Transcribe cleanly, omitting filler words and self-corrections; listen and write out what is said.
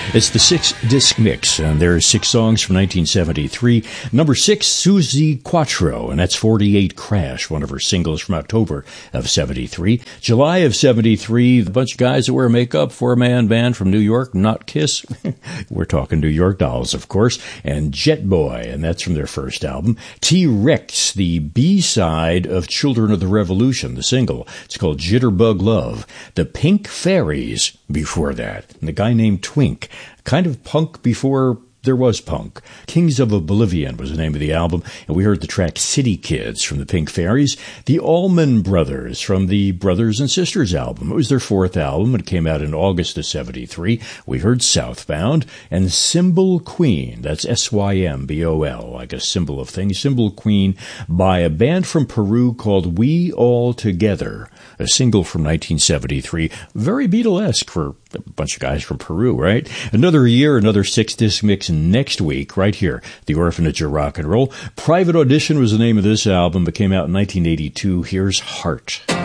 It's the 6-disc mix, and there are 6 songs from 1973. Number 6, Suzi Quatro, and that's 48 Crash, one of her singles from October of 73. July of 73, the bunch of guys that wear makeup, 4-man band from New York, not Kiss. We're talking New York Dolls, of course, and Jet Boy, and that's from their first album. T-Rex, the B-side of Children of the Revolution, the single. It's called Jitterbug Love. The Pink Fairies before that, and the guy named Twink, kind of punk before there was punk. Kings of Oblivion was the name of the album, and we heard the track City Kids from the Pink Fairies. The Allman Brothers from the Brothers and Sisters album. It was their 4th album. It came out in August of 73. We heard Southbound, and Symbol Queen, that's S-Y-M-B-O-L, like a symbol of things, Symbol Queen, by a band from Peru called We All Together, a single from 1973. Very Beatlesque for a bunch of guys from Peru, right? Another year, another 6-disc mix next week, right here, The Orphanage of Rock and Roll. Private Audition was the name of this album. It came out in 1982. Here's Heart.